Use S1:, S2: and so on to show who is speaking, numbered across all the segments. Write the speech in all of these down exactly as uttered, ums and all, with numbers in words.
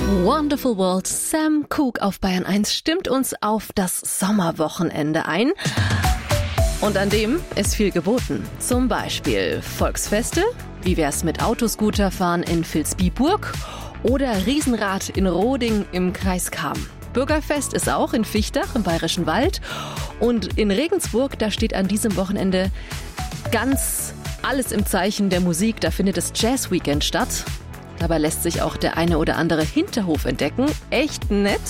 S1: Wonderful World, Sam Cooke auf Bayern eins stimmt uns auf das Sommerwochenende ein. Und an dem ist viel geboten. Zum Beispiel Volksfeste, wie wär's mit Autoscooterfahren in Vilsbiburg oder Riesenrad in Roding im Kreis Cham. Bürgerfest ist auch in Fichtach im Bayerischen Wald. Und in Regensburg, da steht an diesem Wochenende ganz alles im Zeichen der Musik. Da findet das Jazz-Weekend statt. Dabei lässt sich auch der eine oder andere Hinterhof entdecken. Echt nett.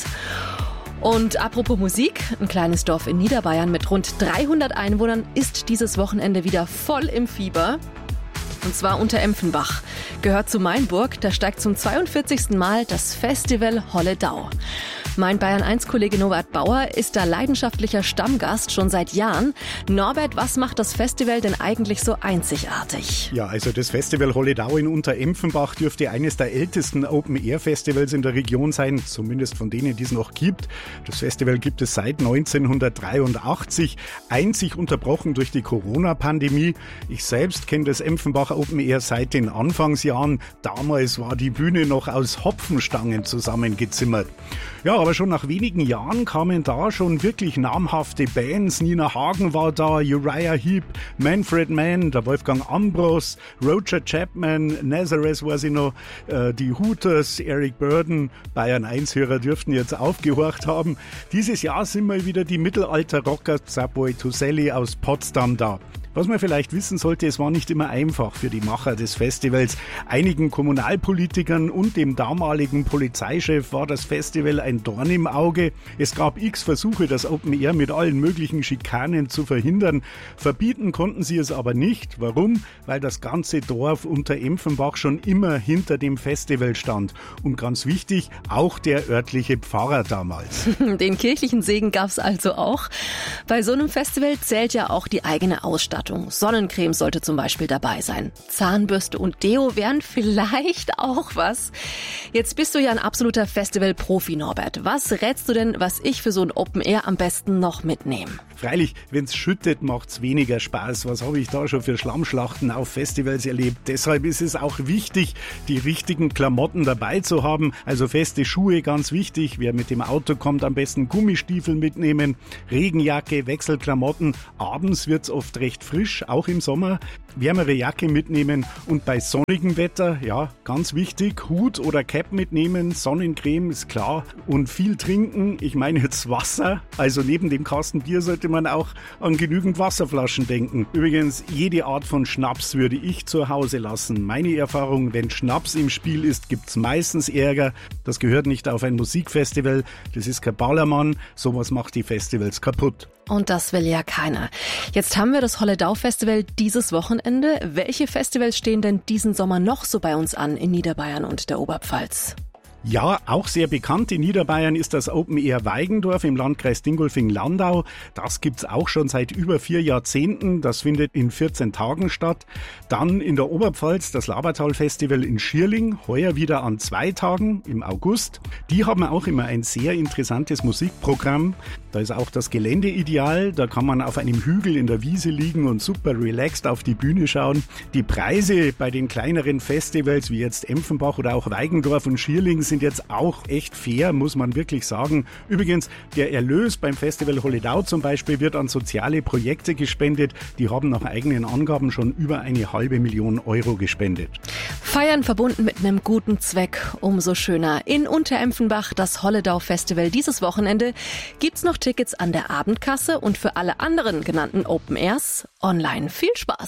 S1: Und apropos Musik, ein kleines Dorf in Niederbayern mit rund dreihundert Einwohnern ist dieses Wochenende wieder voll im Fieber. Und zwar Unterempfenbach. Gehört zu Mainburg, da steigt zum zweiundvierzigsten Mal das Festival Holledau. Mein Bayern eins Kollege Norbert Bauer ist da leidenschaftlicher Stammgast schon seit Jahren. Norbert, was macht das Festival denn eigentlich so einzigartig?
S2: Ja, also das Festival Holledau in Unterempfenbach dürfte eines der ältesten Open-Air-Festivals in der Region sein, zumindest von denen, die es noch gibt. Das Festival gibt es seit neunzehnhundertdreiundachtzig, einzig unterbrochen durch die Corona-Pandemie. Ich selbst kenne das Empfenbach Open Air seit den Anfangsjahren. Damals war die Bühne noch aus Hopfenstangen zusammengezimmert. Ja, aber schon nach wenigen Jahren kamen da schon wirklich namhafte Bands. Nina Hagen war da, Uriah Heep, Manfred Mann, der Wolfgang Ambros, Roger Chapman, Nazareth war sie noch, äh, die Hooters, Eric Burdon. Bayern eins Hörer dürften jetzt aufgehorcht haben. Dieses Jahr sind mal wieder die Mittelalter-Rocker Subway to Sally aus Potsdam da. Was man vielleicht wissen sollte, es war nicht immer einfach für die Macher des Festivals. Einigen Kommunalpolitikern und dem damaligen Polizeichef war das Festival ein Dorn im Auge. Es gab x Versuche, das Open Air mit allen möglichen Schikanen zu verhindern. Verbieten konnten sie es aber nicht. Warum? Weil das ganze Dorf Unterempfenbach schon immer hinter dem Festival stand. Und ganz wichtig, auch der örtliche Pfarrer damals.
S1: Den kirchlichen Segen gab's also auch. Bei so einem Festival zählt ja auch die eigene Ausstattung. Sonnencreme sollte zum Beispiel dabei sein. Zahnbürste und Deo wären vielleicht auch was. Jetzt bist du ja ein absoluter Festival-Profi, Norbert. Was rätst du denn, was ich für so ein Open Air am besten noch mitnehme?
S2: Freilich, wenn's schüttet, macht's weniger Spaß. Was habe ich da schon für Schlammschlachten auf Festivals erlebt? Deshalb ist es auch wichtig, die richtigen Klamotten dabei zu haben. Also feste Schuhe, ganz wichtig. Wer mit dem Auto kommt, am besten Gummistiefel mitnehmen, Regenjacke, Wechselklamotten. Abends wird's oft recht frisch, auch im Sommer. Wärmere Jacke mitnehmen und bei sonnigem Wetter, ja, ganz wichtig, Hut oder Cap mitnehmen, Sonnencreme ist klar und viel trinken. Ich meine jetzt Wasser, also neben dem Kasten Bier sollte man auch an genügend Wasserflaschen denken. Übrigens, jede Art von Schnaps würde ich zu Hause lassen. Meine Erfahrung, wenn Schnaps im Spiel ist, gibt's meistens Ärger. Das gehört nicht auf ein Musikfestival, das ist kein Ballermann, sowas macht die Festivals kaputt.
S1: Und das will ja keiner. Jetzt haben wir das Holledau-Festival dieses Wochenende. Welche Festivals stehen denn diesen Sommer noch so bei uns an in Niederbayern und der Oberpfalz?
S2: Ja, auch sehr bekannt in Niederbayern ist das Open Air Weigendorf im Landkreis Dingolfing-Landau. Das gibt's auch schon seit über vier Jahrzehnten. Das findet in vierzehn Tagen statt. Dann in der Oberpfalz das Labertal-Festival in Schierling, heuer wieder an zwei Tagen im August. Die haben auch immer ein sehr interessantes Musikprogramm. Da ist auch das Gelände ideal. Da kann man auf einem Hügel in der Wiese liegen und super relaxed auf die Bühne schauen. Die Preise bei den kleineren Festivals wie jetzt Empfenbach oder auch Weigendorf und Schierling sind jetzt auch echt fair, muss man wirklich sagen. Übrigens, der Erlös beim Festival Holledau zum Beispiel wird an soziale Projekte gespendet. Die haben nach eigenen Angaben schon über eine halbe Million Euro gespendet.
S1: Feiern verbunden mit einem guten Zweck, umso schöner. In Unterempfenbach das Holledau-Festival dieses Wochenende. Gibt's noch Tickets an der Abendkasse und für alle anderen genannten Open Airs online. Viel Spaß!